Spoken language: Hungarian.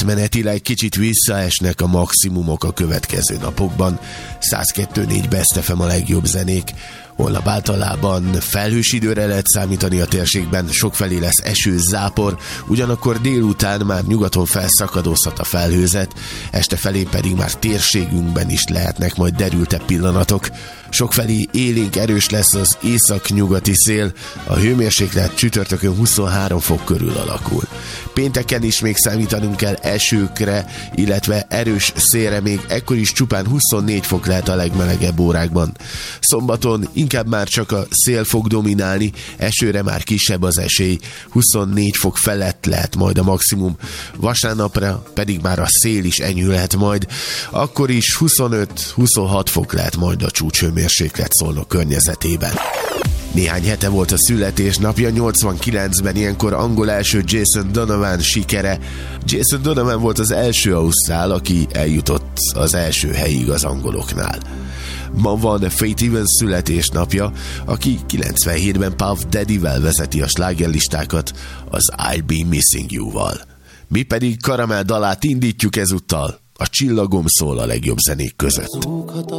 átmenetileg kicsit visszaesnek a maximumok a következő napokban. 102.4 Best FM a legjobb zenék. Holnap általában felhős időre lehet számítani a térségben, sokfelé lesz eső, zápor, ugyanakkor délután már nyugaton felszakadozhat a felhőzet, este felé pedig már térségünkben is lehetnek majd derültebb pillanatok. Sokfelé élénk erős lesz az észak-nyugati szél, a hőmérséklet csütörtökön 23 fok körül alakul. Pénteken is még számítanunk kell esőkre, illetve erős szélre, még ekkor is csupán 24 fok lehet a legmelegebb órákban. Szombaton inkább már csak a szél fog dominálni, esőre már kisebb az esély, 24 fok felett lehet majd a maximum, vasárnapra pedig már a szél is enyhülhet majd, akkor is 25-26 fok lehet majd a csúcshőmérséklet Szolnok környezetében. Néhány hete volt a születésnapja, 89-ben ilyenkor angol első Jason Donovan sikere. Jason Donovan volt az első ausztrál, aki eljutott az első helyig az angoloknál. Ma van Faith Evans születésnapja, aki 97-ben Puff Daddy-vel vezeti a slágerlistákat az I'll Be Missing You-val. Mi pedig Karamell dalát indítjuk ezúttal, a Csillagom szól a legjobb zenék között.